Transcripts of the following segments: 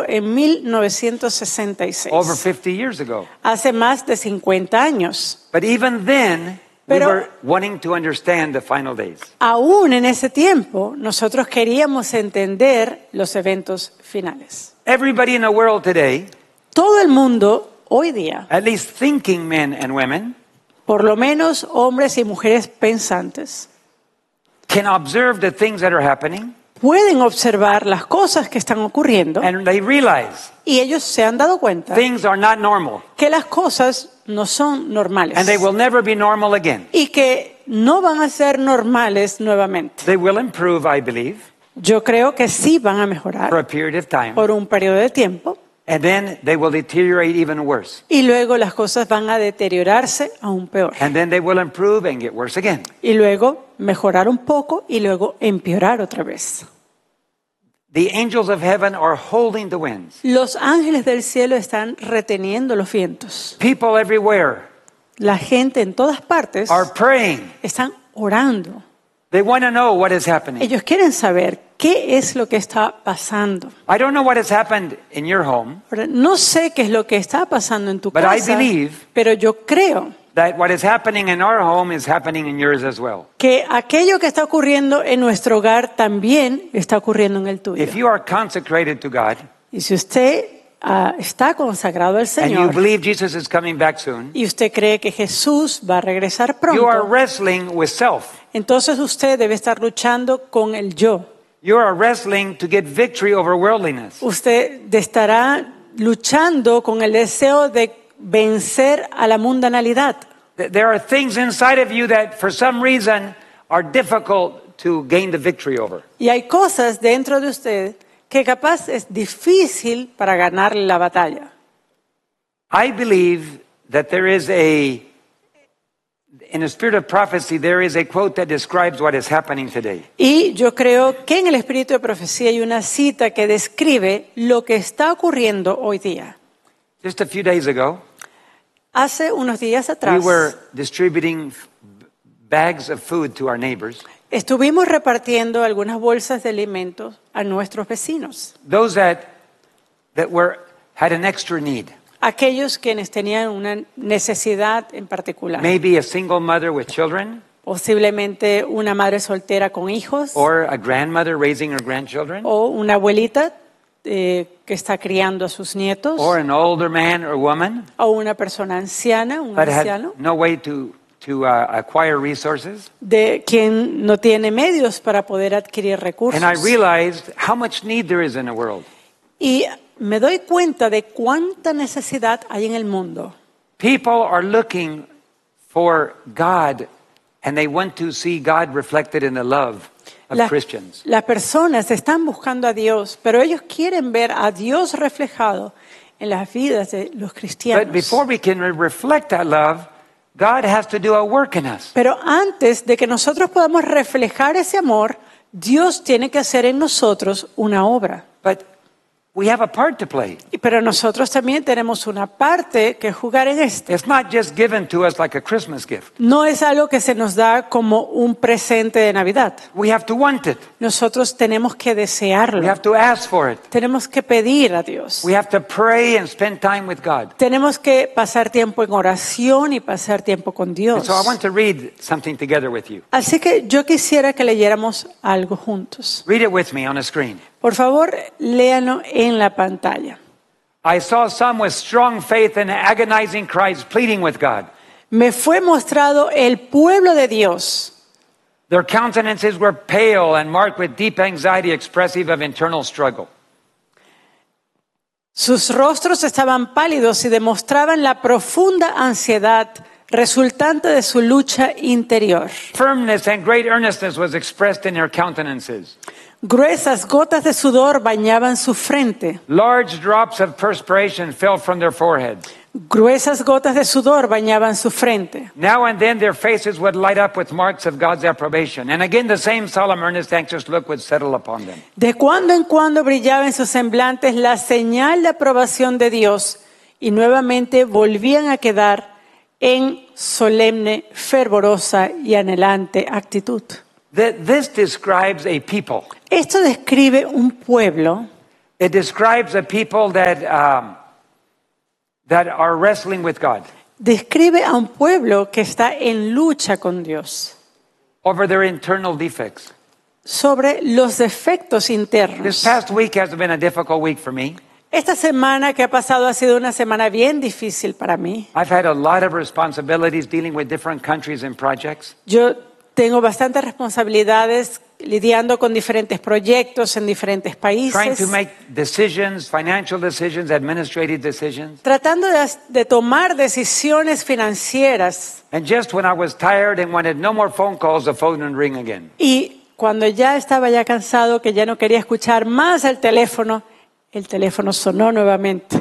en 1966, over 50 years ago. hace más de 50 años. But even then, we Pero- were wanting to understand the final days. Aún en ese tiempo, nosotros queríamos entender los eventos finales. Everybody in the world today, Todo el mundo hoy día, at least thinking men and women, por lo menos hombres y mujeres pensantes, can observe the things that are happening, pueden observar las cosas que están ocurriendo and they realize y ellos se han dado cuenta things are not normal, que las cosas no son normales and they will never be normal again. y que no van a ser normales nuevamente. They will improve, I believe, Yo creo que sí van a for mejorar a period of time, por un periodo de tiempo and then they will deteriorate even worse. y luego las cosas van a deteriorarse aún peor. And then they will improve and get worse again. Y luego mejorar un poco y luego empeorar otra vez. The angels of heaven are holding the winds. Los ángeles del cielo están reteniendo los vientos. People everywhere La gente en todas partes are praying. están orando. They want to know what is happening. Ellos quieren saber qué es lo que está pasando. I don't know what has happened in your home, Ahora, no sé qué es lo que está pasando en tu But I casa, believe pero yo creo that what is happening in our home is happening in yours as well. que aquello que está ocurriendo en nuestro hogar también está ocurriendo en el tuyo. If you are consecrated to God Y si usted está consagrado al and you Señor believe Jesus is coming back soon, y usted cree que Jesús va a regresar you are pronto, wrestling with self. entonces usted debe estar luchando con el yo. You are wrestling to get victory over worldliness. Usted estará luchando con el deseo de vencer a la mundanalidad. There are things inside of you that for some reason are difficult to gain the victory over. Y hay cosas dentro de usted que capaz es difícil para ganar la batalla. I believe that there is in the spirit of prophecy, there is a quote that describes what is happening today. Y yo creo que en el espíritu de profecía hay una cita que describe lo que está ocurriendo hoy día. Just a few days ago, Hace unos días we atrás were distributing bags of food to our neighbors, estuvimos repartiendo algunas bolsas de alimentos a nuestros vecinos, those that had an extra need. aquellos quienes tenían una necesidad en particular. Maybe a single mother with children, Posiblemente una madre soltera con hijos or a grandmother raising her grandchildren, o una abuelita que está criando a sus nietos or an older man or woman o una persona anciana, un that had anciano, no way to acquire resources. de quien no tiene medios para poder adquirir recursos. And I realized how much need there is in the world. Y me doy cuenta de cuánta necesidad hay en el mundo. People are looking for God, and they want to see God reflected in the love of Christians. Las personas están buscando a Dios, pero ellos quieren ver a Dios reflejado en las vidas de los But cristianos. before we can reflect that love, God has to do a work in us. Pero antes de que nosotros podamos reflejar ese amor, Dios tiene que hacer en nosotros una obra. But we have a part to play. Pero nosotros también tenemos una parte que jugar en esto. It's not just given to us like a Christmas gift. No es algo que se nos da como un presente de Navidad. We have to want it. Nosotros tenemos que We desearlo. have to ask for it. Tenemos que pedir a Dios. We have to pray and spend time with God. Tenemos que pasar tiempo en oración y pasar tiempo con And Dios. so I want to read something together with you. Así que yo quisiera que leyéramos algo juntos. Read it with me on the screen. Por favor, léanlo en la pantalla. I saw some with strong faith and agonizing cries pleading with God. Me fue mostrado el pueblo de Dios. Their countenances were pale and marked with deep anxiety expressive of internal struggle. Sus rostros estaban pálidos y demostraban la profunda ansiedad resultante de su lucha interior. Firmness and great earnestness was expressed in their countenances. Gruesas gotas de sudor bañaban su frente. Large drops of perspiration fell from their foreheads. Gruesas gotas de sudor bañaban su frente. Now and then their faces would light up with marks of God's approbation. And again the same solemn, earnest, anxious look would settle upon them. De cuando en cuando brillaba en sus semblantes la señal de aprobación de Dios y nuevamente volvían a quedar en solemne, fervorosa y anhelante actitud. This describes a people Esto describe un pueblo It describes a people that are wrestling with God Describe a un pueblo que está en lucha con Dios over their internal defects. sobre los defectos This internos. past week has been a difficult week for me. Esta semana que ha pasado ha sido una semana bien difícil para mí. I've had a lot of responsibilities dealing with different countries and projects. Yo tengo bastantes responsabilidades lidiando con diferentes proyectos en diferentes Trying países, to make decisions, financial decisions, administrative decisions. tratando de tomar decisiones financieras. And just when I was tired and wanted no more phone calls, the phone would ring again. Y cuando ya estaba cansado, que ya no quería escuchar más el teléfono sonó nuevamente.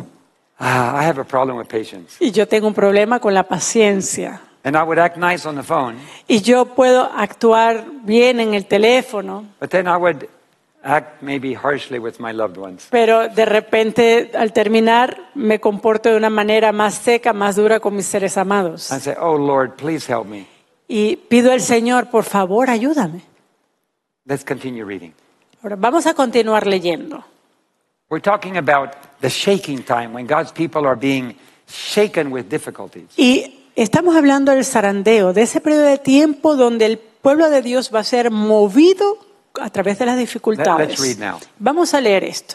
I have a problem with patience. Y yo tengo un problema con la paciencia. And I would act nice on the phone, Y yo puedo actuar bien en el teléfono, but then I would act maybe harshly with my loved ones. pero de repente al terminar me comporto de una manera más seca, más dura con mis seres amados. And say, oh Lord, please help me. Y pido al Señor, por favor, ayúdame. Let's continue reading. Ahora vamos a continuar leyendo. We're talking about the shaking time when God's people are being shaken with difficulties. Y estamos hablando del zarandeo, de ese periodo de tiempo donde el pueblo de Dios va a ser movido a través de las dificultades. Let's read now. Vamos a leer esto.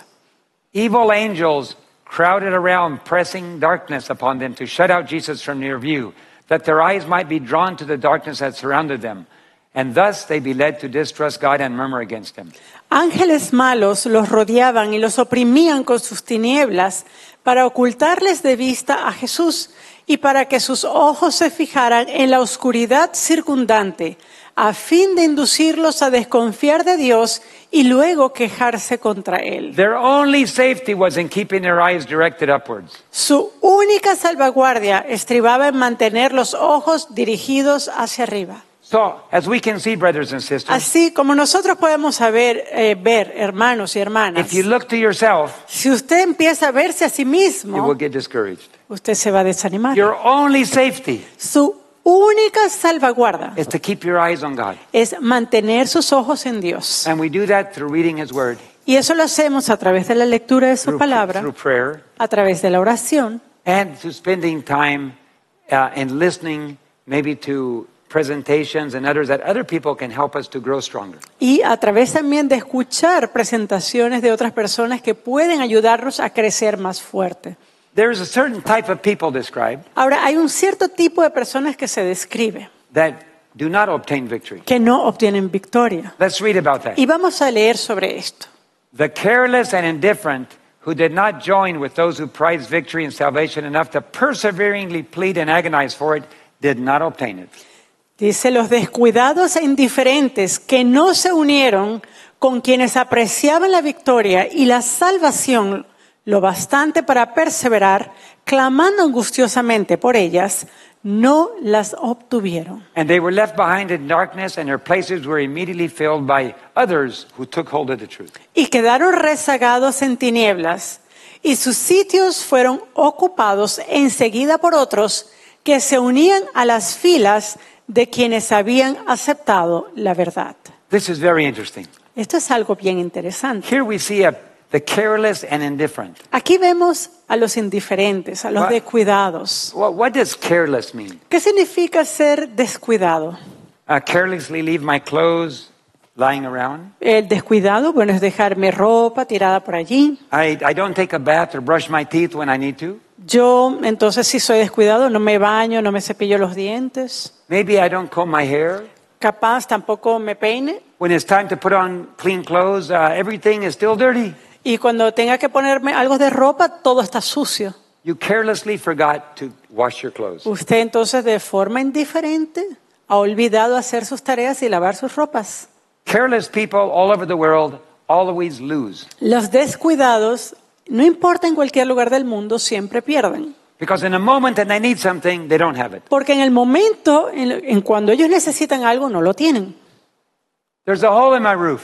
Evil angels crowded around, pressing darkness upon them to shut out Jesus from their view, that their eyes might be drawn to the darkness that surrounded them, and thus they be led to distrust God and murmur against him. Ángeles malos los rodeaban y los oprimían con sus tinieblas para ocultarles de vista a Jesús y para que sus ojos se fijaran en la oscuridad circundante, a fin de inducirlos a desconfiar de Dios y luego quejarse contra Él. Their only safety was in keeping their eyes directed upwards. Su única salvaguardia estribaba en mantener los ojos dirigidos hacia arriba. So, as we can see, brothers and sisters, Así como nosotros podemos ver, hermanos y hermanas, if you look to yourself, si usted empieza a verse a sí you mismo, will get discouraged. usted se va a desanimar. Your only safety Su única salvaguarda is to keep your eyes on God. es mantener sus ojos en Dios. And we do that through reading His Word, Y eso lo hacemos a través de la lectura de su palabra, through prayer, a través de la oración and through spending time and listening maybe to presentations and others that other people can help us to grow stronger. y a través también de escuchar presentaciones de otras personas que pueden ayudarnos a crecer más fuerte. There is a certain type of people described Ahora, hay un cierto tipo de personas que se describe, that do not obtain victory. que no obtienen victoria. Let's read about that. Y vamos a leer sobre esto. The careless and indifferent who did not join with those who prize victory and salvation enough to perseveringly plead and agonize for it did not obtain it. Dice, los descuidados e indiferentes que no se unieron con quienes apreciaban la victoria y la salvación lo bastante para perseverar, clamando angustiosamente por ellas, no las obtuvieron. And they were left behind in darkness, and their places were immediately filled by others who took hold of the truth. Y quedaron rezagados en tinieblas, y sus sitios fueron ocupados enseguida por otros que se unían a las filas de quienes habían aceptado la verdad. This is very interesting. Esto es algo bien interesante. Here we see the careless and indifferent. Aquí vemos a los indiferentes, a los descuidados. What does careless mean? ¿Qué significa ser descuidado? Carelessly leave my clothes lying around. El descuidado, bueno, es dejar mi ropa tirada por allí. I don't take a bath or brush my teeth when I need to. Yo, entonces, si soy descuidado, no me baño, no me cepillo los dientes. Maybe I don't comb my hair. Capaz tampoco me peine. When it's time to put on clean clothes, everything is still dirty. Y cuando tenga que ponerme algo de ropa, todo está sucio. You carelessly forgot to wash your clothes. Usted entonces de forma indiferente ha olvidado hacer sus tareas y lavar sus ropas. Careless people all over the world always lose. Los descuidados, no importa en cualquier lugar del mundo, siempre pierden. Because in a moment that they need something, they don't have it. Porque en el momento, en cuando ellos necesitan algo, no lo tienen. There's a hole in my roof,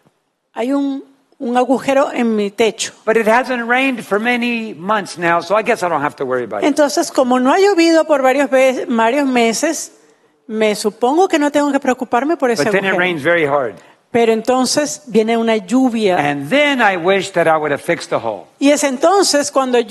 Hay un agujero en mi techo. but it hasn't rained for many months now, so I guess I don't have to worry about it. Entonces, como no ha llovido por varios meses, me supongo que no tengo que preocuparme por ese But then it agujero. rains very hard. Pero entonces viene una lluvia. And then I wish that I would have fixed the hole. Y es entonces cuando